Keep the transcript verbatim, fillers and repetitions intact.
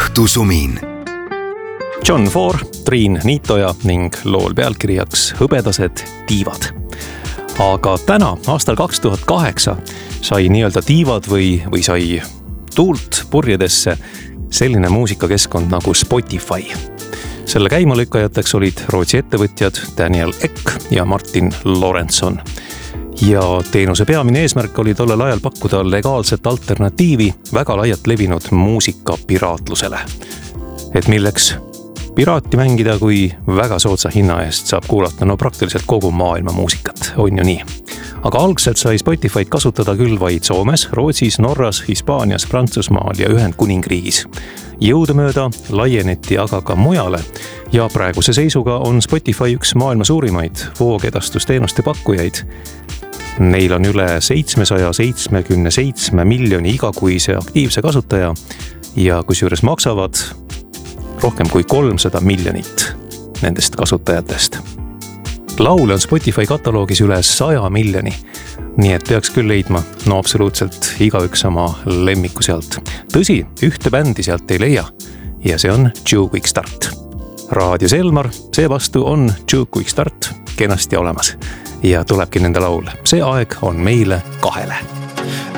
õhtusumin. John Four, Triin Niitoja ning lool pealkirjaks Hõbedased tiivad. Aga täna, aastal kaks tuhat kaheksa, sai nii-öelda tiivad või, või sai tuult purjedesse selline muusikakeskkond nagu Spotify. Selle käimalükkajateks olid Rootsi ettevõtjad Daniel Ek ja Martin Lorentzon. Ja teenuse peamine eesmärk oli tollel ajal pakkuda legaalset alternatiivi väga laialt levinud muusika piraatlusele. Et milleks piraati mängida, kui väga soodsa hinna eest saab kuulata no praktiliselt kogu maailma muusikat, on ju nii. Aga algselt sai Spotify'd kasutada küll vaid Soomes, Rootsis, Norras, Hispaanias, Prantsusmaal ja Ühendkuningriigis. Jõudumööda laieneti aga ka mujale ja praeguse seisuga on Spotify üks maailma suurimaid voogedastusteenuste pakkujaid. Neil on üle seitsmesaja seitsmekümne seitsme miljoni igakuise aktiivse kasutaja ja kusjuures maksavad rohkem kui kolmsada miljonit nendest kasutajatest. Laule on Spotify kataloogis üle saja miljoni, nii et peaks küll leidma no absoluutselt igaüks oma lemmiku sealt. Tõsi, ühte bändi sealt ei leia ja see on Two Quick Start. Raadios Elmar, seevastu on Two Quick Start kenasti olemas ja tulebki nende laul. See aeg on meile kahele.